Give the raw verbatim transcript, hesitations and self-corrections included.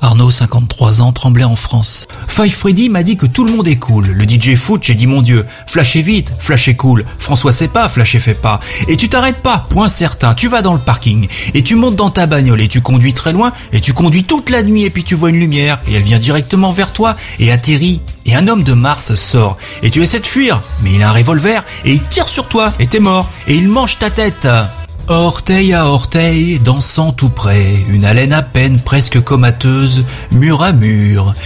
Arnaud, cinquante-trois ans, Tremblay en France. Five Freddy m'a dit que tout le monde est cool. Le D J foot, j'ai dit mon Dieu, flashez vite, flashez cool. François sait pas, flashez fait pas. Et tu t'arrêtes pas, point certain. Tu vas dans le parking et tu montes dans ta bagnole et tu conduis très loin et tu conduis toute la nuit et puis tu vois une lumière et elle vient directement vers toi et atterrit. Et un homme de Mars sort et tu essaies de fuir, mais il a un revolver et il tire sur toi et t'es mort et il mange ta tête. Orteil à orteil, dansant tout près, une haleine à peine presque comateuse, mur à mur.